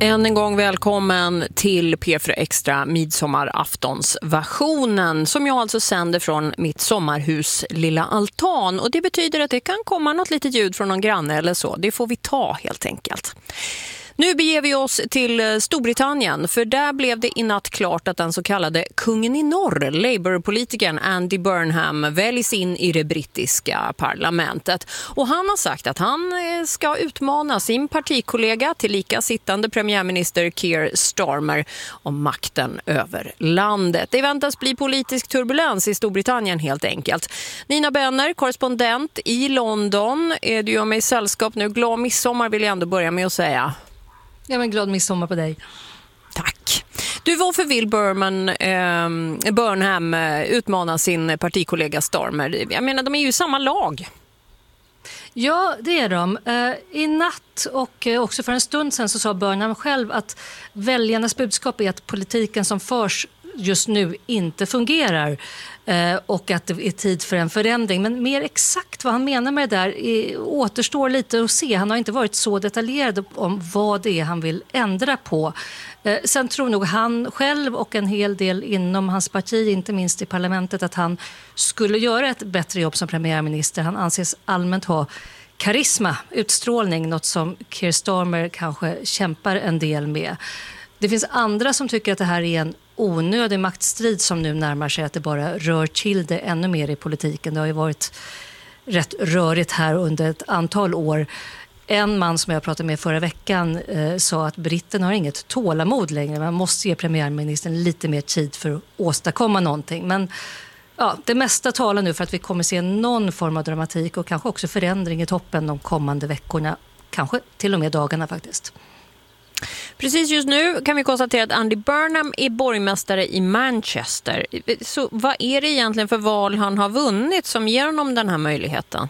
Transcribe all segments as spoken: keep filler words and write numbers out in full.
Än en gång välkommen till P fyra Extra midsommaraftonsversionen som jag alltså sänder från mitt sommarhus lilla altan. Och det betyder att det kan komma något litet ljud från någon granne eller så. Det får vi ta helt enkelt. Nu beger vi oss till Storbritannien, för där blev det i natt klart att den så kallade kungen i norr, Labour-politikern Andy Burnham, väljs in i det brittiska parlamentet. Och han har sagt att han ska utmana sin partikollega till lika sittande premiärminister Keir Starmer om makten över landet. Det väntas bli politisk turbulens i Storbritannien helt enkelt. Nina Benner, korrespondent i London, är du med i sällskap nu. Glad midsommar vill jag ändå börja med att säga. Ja, men glad midsommar på dig. Tack. Du, varför vill Burman, eh, Burnham utmana sin partikollega Starmer? Jag menar, de är ju i samma lag. Ja, det är de. I natt och också för en stund sedan så sa Burnham själv att väljarnas budskap är att politiken som förs just nu inte fungerar och att det är tid för en förändring. Men mer exakt vad han menar med det där är, återstår lite att se. Han har inte varit så detaljerad om vad det är han vill ändra på. Sen tror nog han själv och en hel del inom hans parti, inte minst i parlamentet, att han skulle göra ett bättre jobb som premiärminister. Han anses allmänt ha karisma, utstrålning, något som Keir Starmer kanske kämpar en del med. Det finns andra som tycker att det här är en onödig maktstrid som nu närmar sig, att det bara rör till det ännu mer i politiken. Det har ju varit rätt rörigt här under ett antal år. En man som jag pratade med förra veckan eh, sa att britten har inget tålamod längre. Man måste ge premiärministern lite mer tid för att åstadkomma någonting. Men ja, det mesta talar nu för att vi kommer se någon form av dramatik och kanske också förändring i toppen de kommande veckorna. Kanske till och med dagarna faktiskt. Precis, just nu kan vi konstatera att Andy Burnham är borgmästare i Manchester. Så vad är det egentligen för val han har vunnit som ger honom den här möjligheten?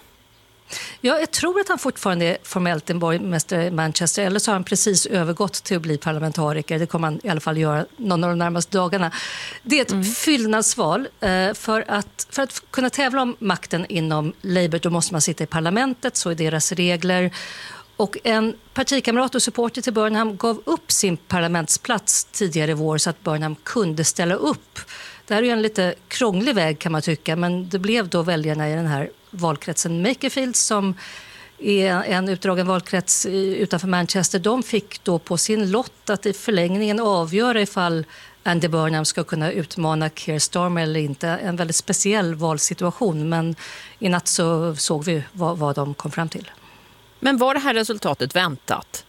Ja, jag tror att han fortfarande är formellt en borgmästare i Manchester, eller så har han precis övergått till att bli parlamentariker. Det kommer han i alla fall göra någon av de närmaste dagarna. Det är ett mm. fyllnadsval. För att, för att kunna tävla om makten inom Labour, då måste man sitta i parlamentet, så är deras regler. Och en partikamrat och supporter till Burnham gav upp sin parlamentsplats tidigare i vår så att Burnham kunde ställa upp. Det här är ju en lite krånglig väg kan man tycka, men det blev då väljarna i den här valkretsen Makerfield, som är en utdragen valkrets utanför Manchester. De fick då på sin lott att i förlängningen avgöra ifall Andy Burnham ska kunna utmana Keir Starmer eller inte. En väldigt speciell valsituation, men i natt så såg vi vad, vad de kom fram till. Men var det här resultatet väntat?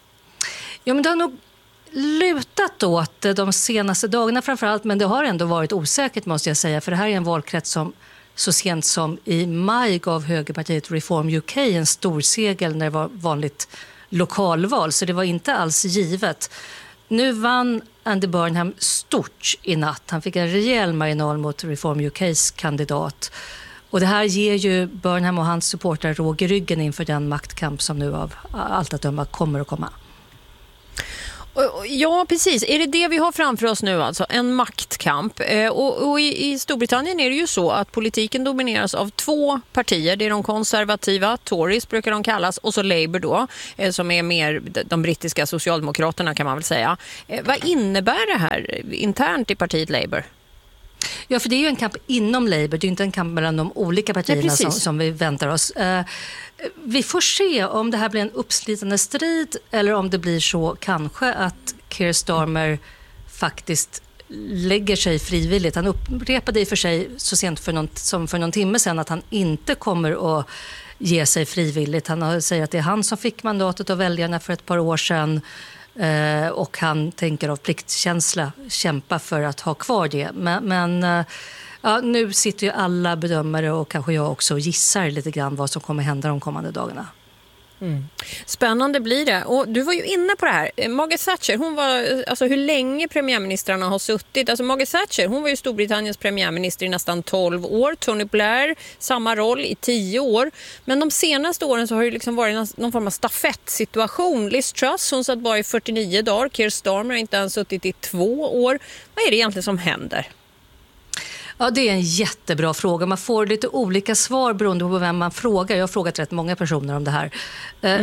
Ja, men det har nog lutat åt de senaste dagarna framförallt, men det har ändå varit osäkert måste jag säga, för det här är en valkrets som så sent som i maj gav högerpartiet Reform U K en stor seger när det var vanligt lokalval, så det var inte alls givet. Nu vann Andy Burnham stort i natt. Han fick en rejäl marginal mot Reform U K:s kandidat. Och det här ger ju Burnham och hans supportrar råg i ryggen inför den maktkamp som nu av allt att döma kommer att komma. Ja, precis. Är det det vi har framför oss nu alltså? En maktkamp. Och, och i, i Storbritannien är det ju så att politiken domineras av två partier. Det är de konservativa, Tories brukar de kallas, och så Labour då, som är mer de brittiska socialdemokraterna kan man väl säga. Vad innebär det här internt i partiet Labour? Ja, för det är ju en kamp inom Labour, det är inte en kamp mellan de olika partierna som, som vi väntar oss. Uh, vi får se om det här blir en uppslitande strid eller om det blir så kanske att Keir Starmer faktiskt lägger sig frivilligt. Han upprepade i för sig så sent för någon, som för någon timme sedan att han inte kommer att ge sig frivilligt. Han säger att det är han som fick mandatet av väljarna för ett par år sedan. Uh, och han tänker av pliktkänsla kämpa för att ha kvar det. Men, men uh, ja, nu sitter ju alla bedömare och kanske jag också och gissar lite grann vad som kommer hända de kommande dagarna. Mm. Spännande blir det. Och du var ju inne på det här. Margaret Thatcher, hon var, alltså hur länge premiärministrarna har suttit. Alltså Margaret Thatcher, hon var ju Storbritanniens premiärminister i nästan tolv år. Tony Blair, samma roll i tio år. Men de senaste åren så har det liksom varit någon form av stafettsituation. Liz Truss, hon satt bara i fyrtionio dagar. Keir Starmer har inte ens suttit i två år. Vad är det egentligen som händer? Ja, det är en jättebra fråga. Man får lite olika svar beroende på vem man frågar. Jag har frågat rätt många personer om det här. Mm.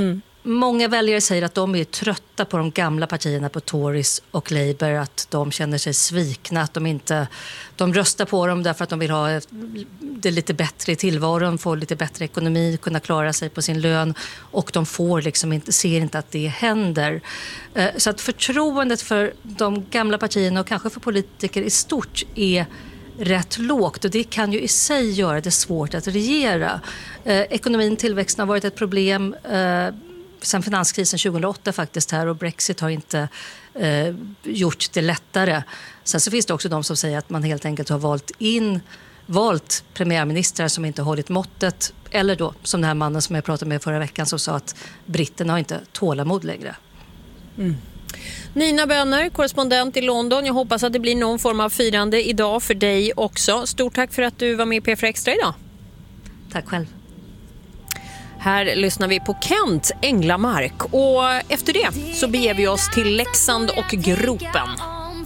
många väljare säger att de är trötta på de gamla partierna, på Tories och Labour, att de känner sig svikna, att de inte de röstar på dem därför att de vill ha det lite bättre i tillvaron, få lite bättre ekonomi, kunna klara sig på sin lön, och de får liksom inte, ser inte att det händer. Så att förtroendet för de gamla partierna och kanske för politiker i stort är rätt lågt, och det kan ju i sig göra det svårt att regera. Eh, ekonomin, tillväxten har varit ett problem eh, sedan finanskrisen tjugohundraåtta faktiskt här, och Brexit har inte eh, gjort det lättare. Sen så finns det också de som säger att man helt enkelt har valt in valt premiärministrar som inte hållit måttet, eller då som den här mannen som jag pratade med förra veckan som sa att britterna har inte tålamod längre. Mm. Nina Bönner, korrespondent i London. Jag hoppas att det blir någon form av firande idag för dig också. Stort tack för att du var med i P fyra Extra idag. Tack själv. Här lyssnar vi på Kent Änglamark, och efter det så beger vi oss till Leksand och Gropen.